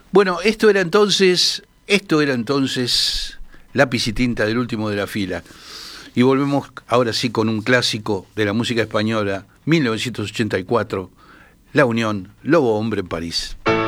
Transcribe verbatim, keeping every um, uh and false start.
Bueno, esto era entonces, esto era entonces Lápiz y tinta del último de la fila. Y volvemos ahora sí con un clásico de la música española, mil novecientos ochenta y cuatro, La Unión, Lobo Hombre en París.